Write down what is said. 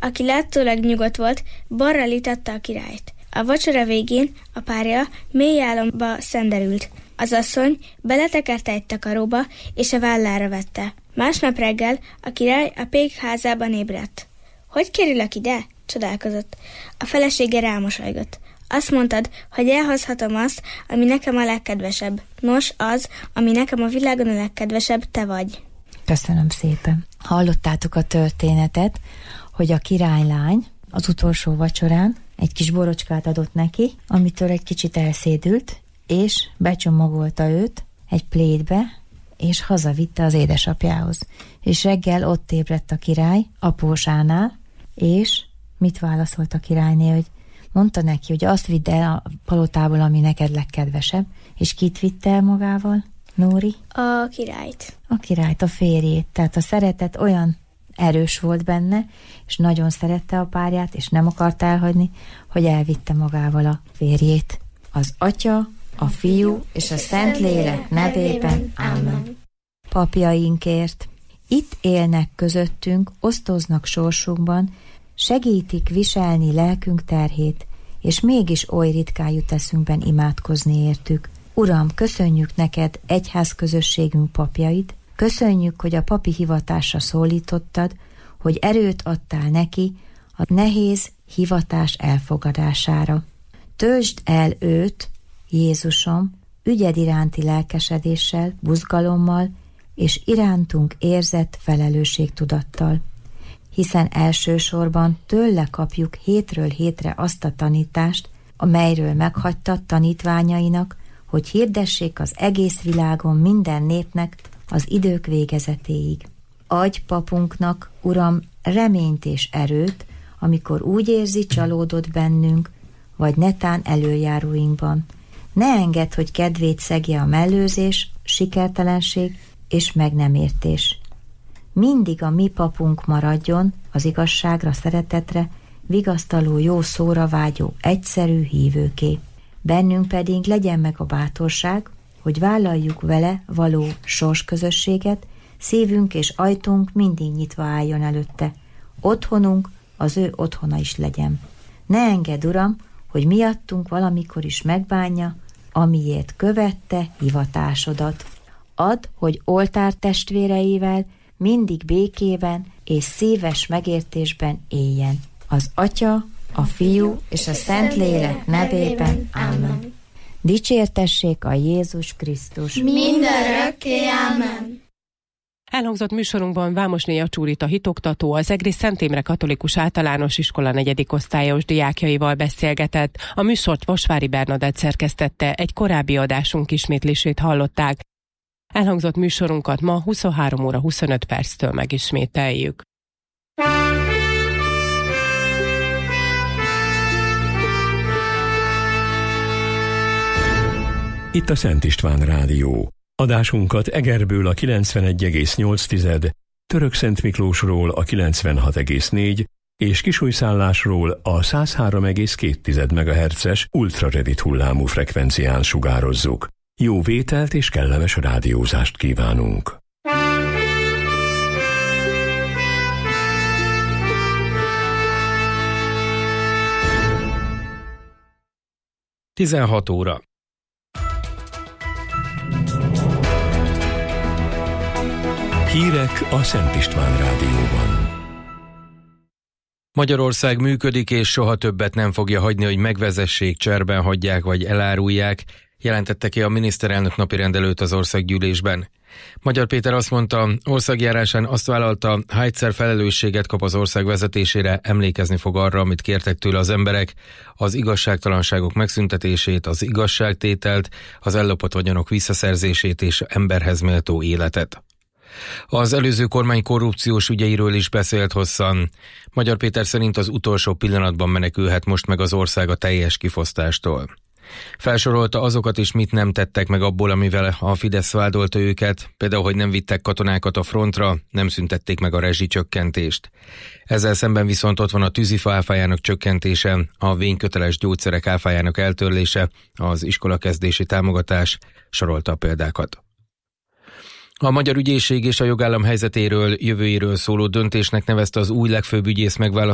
aki látszólag nyugodt volt, balra litatta a királyt. A vacsora végén a párja mély álomba szenderült. Az asszony beletekerte egy takaróba, és a vállára vette. Másnap reggel a király a pékházában ébredt. Hogy kerülök ide? Csodálkozott. A felesége rámosolygott. Azt mondtad, hogy elhozhatom azt, ami nekem a legkedvesebb. Nos, az, ami nekem a világon a legkedvesebb, te vagy. Köszönöm szépen. Hallottátok a történetet, hogy a királylány az utolsó vacsorán egy kis borocskát adott neki, amitől egy kicsit elszédült, és becsomagolta őt egy plétbe, és hazavitte az édesapjához. És reggel ott ébredt a király apósánál, és mit válaszolt a királyné, hogy mondta neki, hogy azt vidd el a palotából, ami neked legkedvesebb, és kit vitte el magával, Nóri? A királyt. A királyt, a férjét. Tehát a szeretet olyan erős volt benne, és nagyon szerette a párját, és nem akart elhagyni, hogy elvitte magával a férjét. Az Atya, a Fiú és a Szentlélek nevében. Ámen. Papjainkért. Itt élnek közöttünk, osztoznak sorsunkban, segítik viselni lelkünk terhét, és mégis oly ritkán jut eszünkben imádkozni értük. Uram, köszönjük neked egyházközösségünk papjait, köszönjük, hogy a papi hivatásra szólítottad, hogy erőt adtál neki a nehéz hivatás elfogadására. Töltsd el őt, Jézusom, ügyed iránti lelkesedéssel, buzgalommal és irántunk érzett felelősségtudattal, hiszen elsősorban tőle kapjuk hétről hétre azt a tanítást, amelyről meghagytad tanítványainak, hogy hirdessék az egész világon minden népnek az idők végezetéig. Adj papunknak, Uram, reményt és erőt, amikor úgy érzi, csalódott bennünk, vagy netán előjáróinkban. Ne engedd, hogy kedvét szegje a mellőzés, sikertelenség és meg nem értés. Mindig a mi papunk maradjon az igazságra, szeretetre, vigasztaló jó szóra vágyó, egyszerű hívőké. Bennünk pedig legyen meg a bátorság, hogy vállaljuk vele való sorsközösséget, szívünk és ajtunk mindig nyitva álljon előtte. Otthonunk az ő otthona is legyen. Ne engedd, Uram, hogy miattunk valamikor is megbánja, amiért követte hivatásodat. Add, hogy oltártestvéreivel mindig békében és szíves megértésben éljen. Az Atya, a Fiú és a Szentlélek nevében. Ámen. Dicsértessék a Jézus Krisztus. Mindörökké. Ámen. Elhangzott műsorunkban Vámosné Jacsúrita hitoktató az Egri Szent Imre Katolikus Általános Iskola 4. osztályos diákjaival beszélgetett. A műsort Vasvári Bernadett szerkesztette, egy korábbi adásunk ismétlését hallották. Elhangzott műsorunkat ma 23 óra 25 perctől megismételjük. Itt a Szent István Rádió. Adásunkat Egerből a 91,8, Törökszent Miklósról a 96,4 és Kisújszállásról a 103,2 MHz-es ultrarövid hullámú frekvencián sugározzuk. Jó vételt és kellemes rádiózást kívánunk! Tizenhat óra. Hírek a Szent István Rádióban. Magyarország működik, és soha többet nem fogja hagyni, hogy megvezessék, cserben hagyják vagy elárulják, jelentette ki a miniszterelnök napirendelőt az országgyűlésben. Magyar Péter azt mondta, országjárásán azt vállalta, ha egyszer felelősséget kap az ország vezetésére, emlékezni fog arra, amit kértek tőle az emberek, az igazságtalanságok megszüntetését, az igazságtételt, az ellopott vagyonok visszaszerzését és emberhez méltó életet. Az előző kormány korrupciós ügyeiről is beszélt hosszan. Magyar Péter szerint az utolsó pillanatban menekülhet most meg az ország a teljes kifosztástól. Felsorolta azokat is, mit nem tettek meg abból, amivel a Fidesz vádolta őket, például, hogy nem vittek katonákat a frontra, nem szüntették meg a rezsicsökkentést. Ezzel szemben viszont ott van a tűzifa áfájának csökkentése, a vényköteles gyógyszerek áfájának eltörlése, az iskolakezdési támogatás, sorolta a példákat. A Magyar Ügyészség és a jogállam helyzetéről, jövőjéről szóló döntésnek nevezte az új legfőbb ügyész megválasztását